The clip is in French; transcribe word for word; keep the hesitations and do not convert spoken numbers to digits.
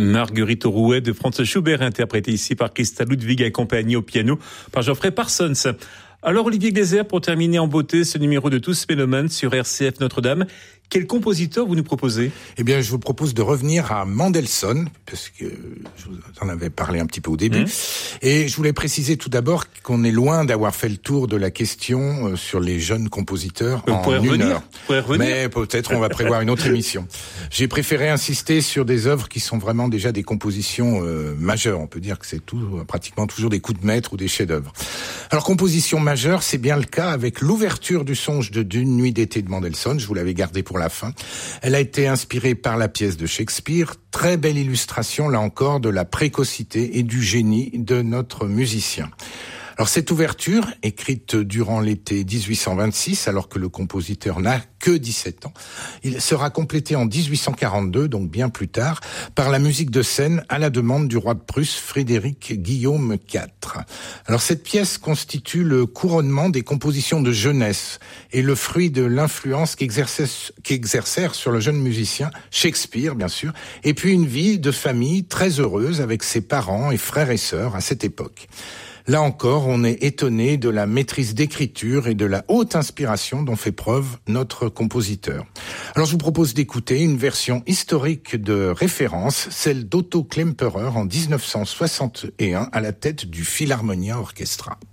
Marguerite Rouet de Franz Schubert, interprétée ici par Christa Ludwig, accompagnée au piano par Geoffrey Parsons. Alors Olivier Gleiser, pour terminer en beauté ce numéro de Tous Mélomanes sur R C F Notre-Dame, quel compositeur vous nous proposez ? Eh bien, je vous propose de revenir à Mendelssohn, parce que je vous en avais parlé un petit peu au début. Mmh. Et je voulais préciser tout d'abord qu'on est loin d'avoir fait le tour de la question sur les jeunes compositeurs vous en une revenir. heure. Vous revenir. Mais peut-être on va prévoir une autre émission. J'ai préféré insister sur des œuvres qui sont vraiment déjà des compositions euh, majeures. On peut dire que c'est tout, pratiquement toujours des coups de maître ou des chefs-d'œuvre. Alors, composition majeure, c'est bien le cas avec l'ouverture du songe de D'une nuit d'été de Mendelssohn. Je vous l'avais gardé pour la fin. Elle a été inspirée par la pièce de Shakespeare. Très belle illustration, là encore, de la précocité et du génie de notre musicien. Alors cette ouverture, écrite durant l'été dix-huit cent vingt-six, alors que le compositeur n'a que dix-sept ans, il sera complété en dix-huit cent quarante-deux, donc bien plus tard, par la musique de scène à la demande du roi de Prusse, Frédéric Guillaume quatre. Alors cette pièce constitue le couronnement des compositions de jeunesse et le fruit de l'influence qu'exercèrent sur le jeune musicien Shakespeare, bien sûr, et puis une vie de famille très heureuse avec ses parents et frères et sœurs à cette époque. Là encore, on est étonné de la maîtrise d'écriture et de la haute inspiration dont fait preuve notre compositeur. Alors je vous propose d'écouter une version historique de référence, celle d'Otto Klemperer en dix-neuf cent soixante et un à la tête du Philharmonia Orchestra.